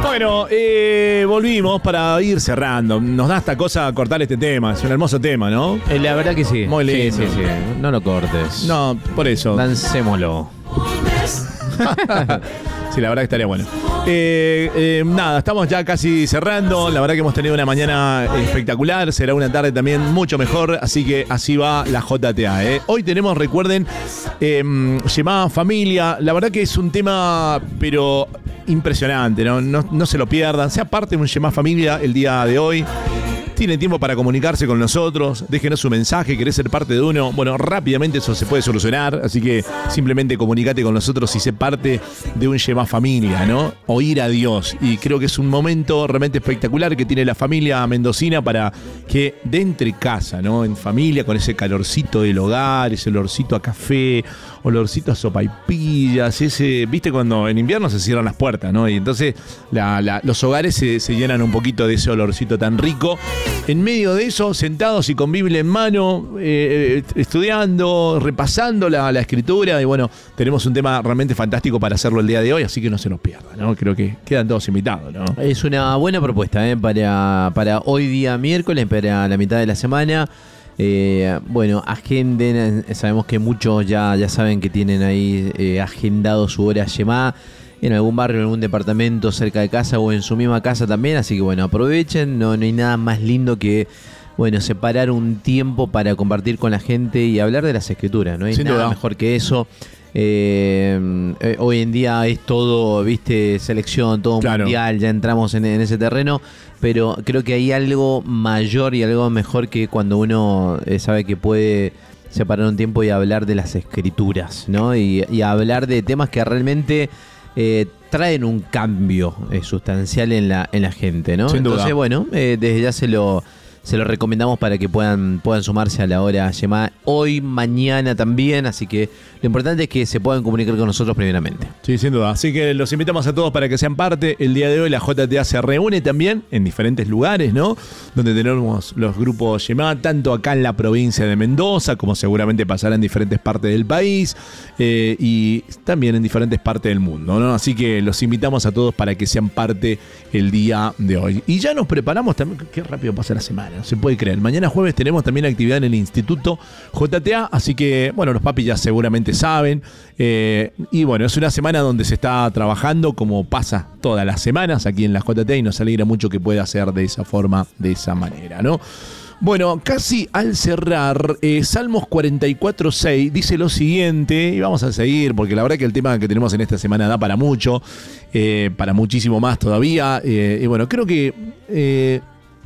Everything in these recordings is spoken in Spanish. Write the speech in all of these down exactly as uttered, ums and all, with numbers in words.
Bueno, eh, volvimos para ir cerrando. Nos da esta cosa cortar este tema. Es un hermoso tema, ¿no? Eh, la verdad que sí. Muy lindo. Sí, sí, sí. No lo cortes. No, por eso. Dancémoslo. Sí, la verdad que estaría bueno. Eh, eh, nada, estamos ya casi cerrando. La verdad que hemos tenido una mañana espectacular. Será una tarde también mucho mejor. Así que así va la J T A. ¿eh? Hoy tenemos, recuerden, eh, llamada familia. La verdad que es un tema, pero impresionante. No, no, no se lo pierdan. Sea parte de un llamada familia el día de hoy. Tiene tiempo para comunicarse con nosotros, déjenos su mensaje, querés ser parte de uno. Bueno, rápidamente eso se puede solucionar, así que simplemente comunícate con nosotros y sé parte de un Yemá Familia, ¿no? Oír a Dios. Y creo que es un momento realmente espectacular que tiene la familia mendocina para que de entre casa, ¿no? En familia, con ese calorcito del hogar, ese olorcito a café, olorcito a sopaipillas, ese, viste cuando en invierno se cierran las puertas, ¿no? Y entonces la, la, los hogares se, se llenan un poquito de ese olorcito tan rico. En medio de eso, sentados y con Biblia en mano, eh, estudiando, repasando la, la escritura. Y bueno, tenemos un tema realmente fantástico para hacerlo el día de hoy, así que no se nos pierda, ¿no? Creo que quedan todos invitados, ¿no? Es una buena propuesta, ¿eh? para, para hoy día miércoles, para la mitad de la semana. Eh, bueno, agenden, sabemos que muchos ya, ya saben que tienen ahí eh, agendado su hora Yemá en algún barrio, en algún departamento cerca de casa o en su misma casa también, así que bueno, aprovechen, no, no hay nada más lindo que, bueno, separar un tiempo para compartir con la gente y hablar de las escrituras, no hay Sin nada duda. mejor que eso. Eh, eh, hoy en día es todo, viste, selección, todo Claro. mundial, ya entramos en, en ese terreno, pero creo que hay algo mayor y algo mejor que cuando uno eh, sabe que puede separar un tiempo y hablar de las escrituras, ¿no? Y, y hablar de temas que realmente eh, traen un cambio eh, sustancial en la, en la gente, ¿no? Sin duda. Entonces, bueno, eh, desde ya se lo... Se lo recomendamos para que puedan, puedan sumarse a la hora Yemá hoy, mañana también. Así que lo importante es que se puedan comunicar con nosotros primeramente. Sí, sin duda. Así que los invitamos a todos para que sean parte. El día de hoy la J T A se reúne también en diferentes lugares, ¿no? Donde tenemos los grupos Yemá, tanto acá en la provincia de Mendoza, como seguramente pasará en diferentes partes del país, eh, y también en diferentes partes del mundo, ¿no? Así que los invitamos a todos para que sean parte el día de hoy. Y ya nos preparamos también. Qué rápido pasa la semana. No se puede creer. Mañana jueves tenemos también actividad en el Instituto J T A, así que, bueno, los papis ya seguramente saben. Eh, y bueno, es una semana donde se está trabajando como pasa todas las semanas aquí en la J T A y nos alegra mucho que pueda ser de esa forma, de esa manera, ¿no? Bueno, casi al cerrar, eh, Salmos cuarenta y cuatro seis dice lo siguiente, y vamos a seguir, porque la verdad que el tema que tenemos en esta semana da para mucho, eh, para muchísimo más todavía. Eh, y bueno, creo que... Eh,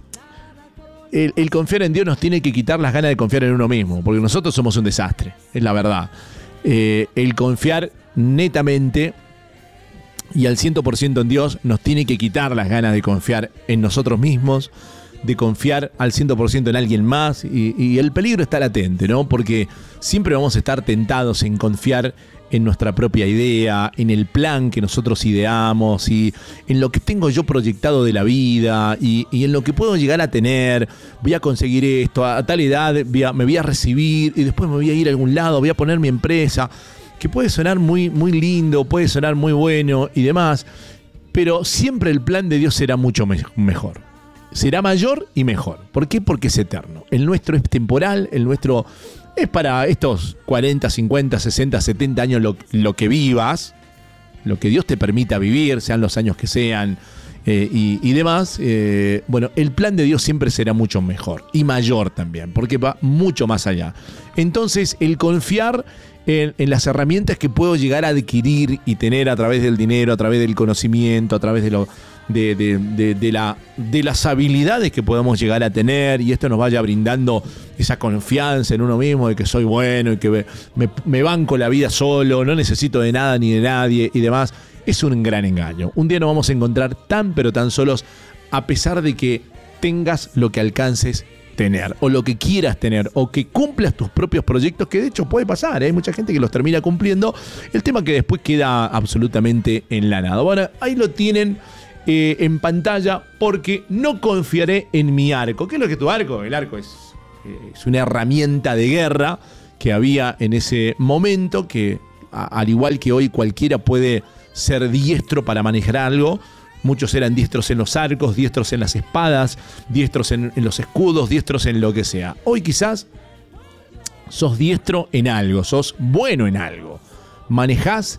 El, el confiar en Dios nos tiene que quitar las ganas de confiar en uno mismo, porque nosotros somos un desastre, es la verdad. Eh, el confiar netamente y al cien por ciento en Dios nos tiene que quitar las ganas de confiar en nosotros mismos, de confiar al cien por ciento en alguien más, y, y el peligro está latente, ¿no? Porque siempre vamos a estar tentados en confiar en nuestra propia idea, en el plan que nosotros ideamos y en lo que tengo yo proyectado de la vida y, y en lo que puedo llegar a tener. Voy a conseguir esto, a tal edad voy a, me voy a recibir y después me voy a ir a algún lado, voy a poner mi empresa, que puede sonar muy, muy lindo, puede sonar muy bueno y demás, pero siempre el plan de Dios será mucho me- mejor. Será mayor y mejor. ¿Por qué? Porque es eterno. El nuestro es temporal, el nuestro... es para estos cuarenta, cincuenta, sesenta, setenta años lo, lo que vivas, lo que Dios te permita vivir, sean los años que sean, eh, y, y demás. Eh, bueno, el plan de Dios siempre será mucho mejor y mayor también, porque va mucho más allá. Entonces, el confiar en, en las herramientas que puedo llegar a adquirir y tener a través del dinero, a través del conocimiento, a través de lo... De, de, de, de, la, de las habilidades que podemos llegar a tener, y esto nos vaya brindando esa confianza en uno mismo de que soy bueno y que me, me, me banco la vida solo, no necesito de nada ni de nadie y demás, es un gran engaño. Un día nos vamos a encontrar tan pero tan solos, a pesar de que tengas lo que alcances tener o lo que quieras tener o que cumplas tus propios proyectos, que de hecho puede pasar, ¿eh? Hay mucha gente que los termina cumpliendo, el tema que después queda absolutamente en la nada. Bueno, ahí lo tienen Eh, en pantalla, porque no confiaré en mi arco. ¿Qué es lo que es tu arco? El arco es, eh, es una herramienta de guerra que había en ese momento, que a, al igual que hoy cualquiera puede ser diestro para manejar algo, muchos eran diestros en los arcos, diestros en las espadas, diestros en, en los escudos, diestros en lo que sea. Hoy quizás sos diestro en algo, sos bueno en algo. Manejás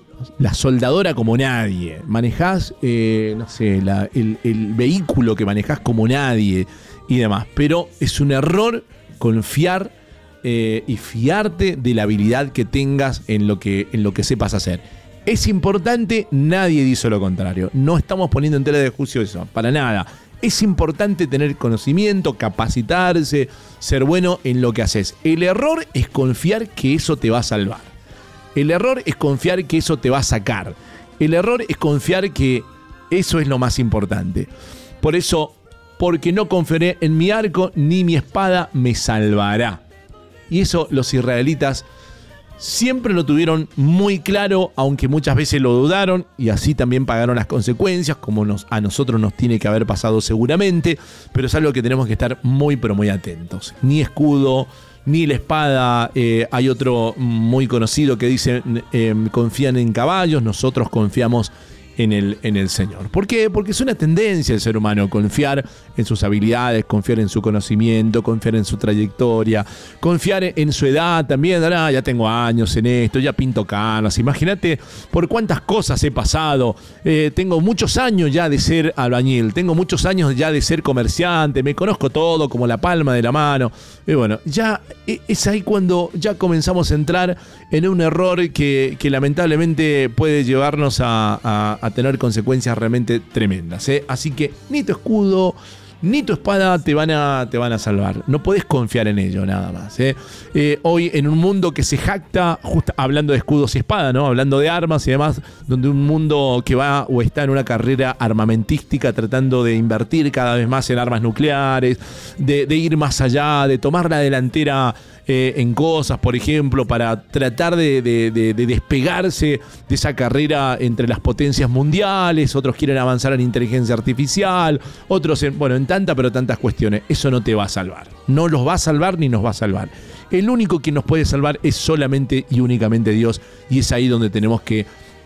la soldadora como nadie, manejás, eh, no sé, la, el, el vehículo que manejás como nadie y demás. Pero es un error confiar eh, y fiarte de la habilidad que tengas en lo que, en lo que sepas hacer. Es importante, nadie dice lo contrario. No estamos poniendo en tela de juicio eso, para nada. Es importante tener conocimiento, capacitarse, ser bueno en lo que haces. El error es confiar que eso te va a salvar. El error es confiar que eso te va a sacar. El error es confiar que eso es lo más importante. Por eso, porque no confiaré en mi arco, ni mi espada me salvará. Y eso los israelitas siempre lo tuvieron muy claro, aunque muchas veces lo dudaron, y así también pagaron las consecuencias, como nos, a nosotros nos tiene que haber pasado seguramente, pero es algo que tenemos que estar muy pero muy atentos. Ni escudo, ni la espada. Eh, hay otro muy conocido que dice, eh, confían en caballos, nosotros confiamos en el, en el Señor. ¿Por qué? Porque es una tendencia del ser humano confiar en sus habilidades, confiar en su conocimiento, confiar en su trayectoria, confiar en su edad también. Ah, ya tengo años en esto, ya pinto canas. Imagínate por cuántas cosas he pasado. Eh, tengo muchos años ya de ser albañil, tengo muchos años ya de ser comerciante, me conozco todo como la palma de la mano. Y bueno, ya es ahí cuando ya comenzamos a entrar en un error que, que lamentablemente puede llevarnos a, a, a tener consecuencias realmente tremendas, ¿eh? Así que ni tu escudo ni tu espada te van a, te van a salvar. No podés confiar en ello nada más, ¿eh? Eh, hoy en un mundo que se jacta, justo hablando de escudos y espada, ¿no? Hablando de armas y demás, donde un mundo que va o está en una carrera armamentística tratando de invertir cada vez más en armas nucleares, de, de ir más allá, de tomar la delantera eh, en cosas, por ejemplo, para tratar de, de, de, de despegarse de esa carrera entre las potencias mundiales. Otros quieren avanzar en inteligencia artificial, otros en, bueno, en tantas pero tantas cuestiones. Eso no te va a salvar, no los va a salvar ni nos va a salvar. El único que nos puede salvar es solamente y únicamente Dios, y es ahí donde tenemos que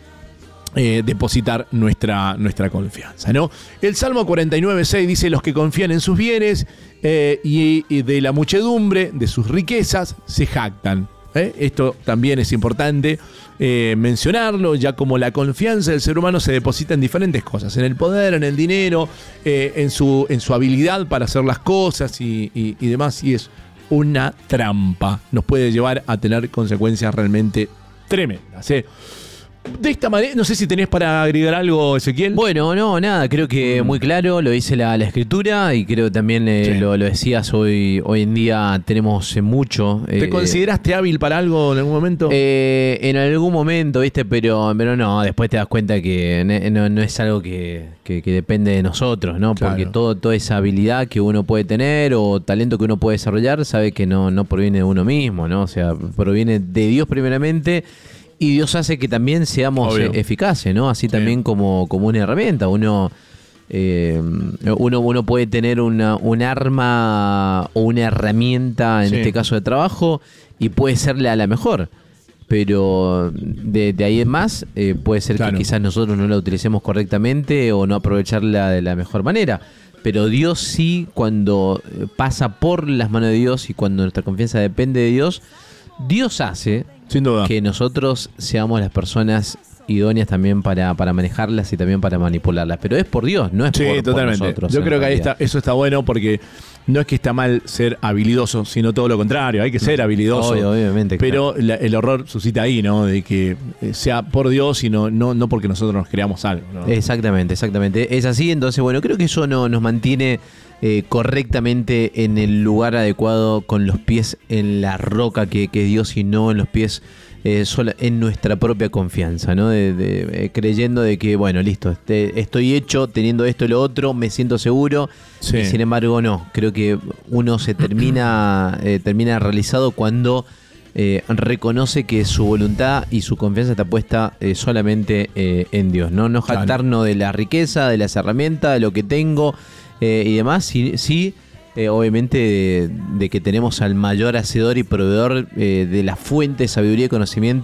Eh, depositar nuestra, nuestra confianza, ¿no? El Salmo cuarenta y nueve seis dice: los que confían en sus bienes eh, y, y de la muchedumbre de sus riquezas se jactan. ¿eh? Esto también es importante eh, mencionarlo, ya como la confianza del ser humano se deposita en diferentes cosas, en el poder, en el dinero, eh, en, su, en su habilidad para hacer las cosas y, y, y demás, y es una trampa. Nos puede llevar a tener consecuencias realmente tremendas, ¿eh? De esta manera, no sé si tenés para agregar algo, Ezequiel. Bueno, no, nada, creo que muy claro, lo dice la, la escritura, y creo también eh, sí. lo, lo decías hoy, hoy en día tenemos mucho. ¿Te eh, consideraste hábil para algo en algún momento? Eh, en algún momento, viste, pero, pero no, después te das cuenta que no, no es algo que, que, que depende de nosotros, ¿no? Claro. Porque todo, toda esa habilidad que uno puede tener o talento que uno puede desarrollar, sabe que no, no proviene de uno mismo, ¿no? O sea, proviene de Dios primeramente. Y Dios hace que también seamos eh, eficaces, ¿no? Así sí. también como, como una herramienta. Uno, eh, uno, uno puede tener una, un arma o una herramienta, en sí. este caso de trabajo, y puede serle a la mejor. Pero de, de ahí en más, eh, puede ser claro. que quizás nosotros no la utilicemos correctamente o no aprovecharla de la mejor manera. Pero Dios sí, cuando pasa por las manos de Dios y cuando nuestra confianza depende de Dios, Dios hace sin duda que nosotros seamos las personas idóneas también para, para manejarlas y también para manipularlas. Pero es por Dios, no es sí, por, totalmente. por nosotros. Yo creo que ahí está, eso está bueno, porque no es que está mal ser habilidoso, sino todo lo contrario. Hay que ser habilidoso. Obvio, obviamente. Pero claro. la, el horror suscita ahí, ¿no? De que sea por Dios y no, no, no porque nosotros nos creamos algo, ¿no? Exactamente, exactamente. Es así, entonces, bueno, creo que eso no, nos mantiene eh, correctamente en el lugar adecuado, con los pies en la roca que, que es Dios, y no en los pies eh, sola, en nuestra propia confianza, ¿no? De, de, eh, creyendo de que, bueno, listo, este, estoy hecho teniendo esto y lo otro, me siento seguro. Sí. Y sin embargo, no. Creo que uno se termina, eh, termina realizado cuando eh, reconoce que su voluntad y su confianza está puesta eh, solamente eh, en Dios, ¿no? No jactarnos claro. de la riqueza, de las herramientas, de lo que tengo eh, y demás, sí, sí eh, obviamente de, de que tenemos al mayor hacedor y proveedor eh, de la fuente de sabiduría y conocimiento,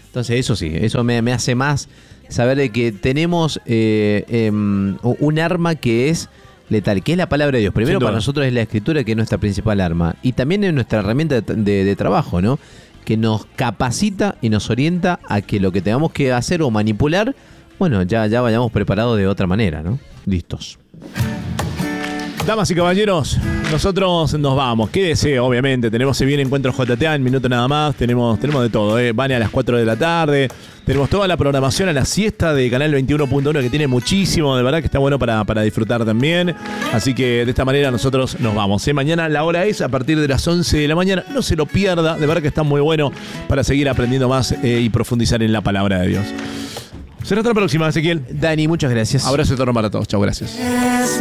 Entonces eso sí, eso me, me hace más saber de que tenemos eh, eh, un arma que es letal, que es la palabra de Dios. Primero para nosotros es la escritura, que es nuestra principal arma, y también es nuestra herramienta de, de, de trabajo, ¿no? Que nos capacita y nos orienta a que lo que tengamos que hacer o manipular, bueno, ya, ya vayamos preparados de otra manera, ¿no? Listos. Damas y caballeros, nosotros nos vamos. Quédese, obviamente. Tenemos Se Viene Encuentro J T A en minuto nada más. Tenemos, tenemos de todo, ¿eh? Van a las cuatro de la tarde. Tenemos toda la programación a la siesta de Canal veintiuno punto uno, que tiene muchísimo, de verdad que está bueno para, para disfrutar también. Así que de esta manera nosotros nos vamos, ¿eh? Mañana la hora es a partir de las once de la mañana. No se lo pierda, de verdad que está muy bueno para seguir aprendiendo más eh, y profundizar en la palabra de Dios. Será hasta la próxima, Ezequiel. Dani, muchas gracias. Abrazo eterno para todos. Chau, gracias.